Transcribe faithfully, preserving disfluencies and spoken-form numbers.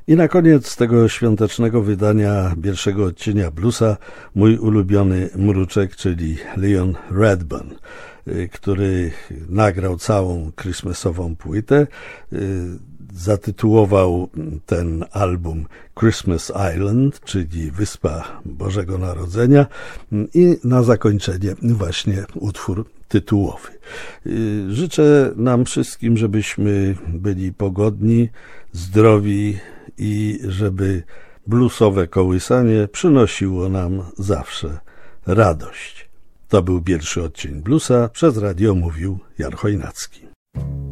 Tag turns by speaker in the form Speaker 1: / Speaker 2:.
Speaker 1: I na koniec tego świątecznego wydania pierwszego odcienia bluesa mój ulubiony mruczek, czyli Leon Redbone, który nagrał całą Christmasową płytę. Zatytułował ten album Christmas Island, czyli Wyspa Bożego Narodzenia, i na zakończenie właśnie utwór tytułowy. Życzę nam wszystkim, żebyśmy byli pogodni, zdrowi i żeby bluesowe kołysanie przynosiło nam zawsze radość. To był pierwszy odcień bluesa, przez radio mówił Jan Chojnacki.